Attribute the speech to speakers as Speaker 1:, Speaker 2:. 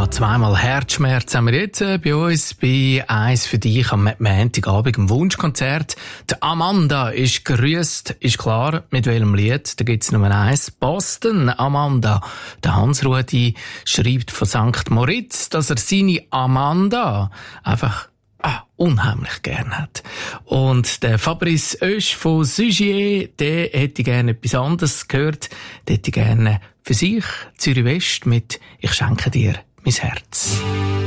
Speaker 1: zweimal Herzschmerz haben wir jetzt bei uns bei «Eins für dich» am Montagabend im Wunschkonzert. Die Amanda ist grüßt, ist klar, mit welchem Lied. Da gibt's Nummer 1, Boston, Amanda. Der Hans-Rudi schreibt von St. Moritz, dass er seine Amanda einfach unheimlich gern hat. Und der Fabrice Oesch von Sugier, der hätte gerne etwas anderes gehört. Der hätte gerne für sich Zürich West mit «Ich schenke dir mein Herz».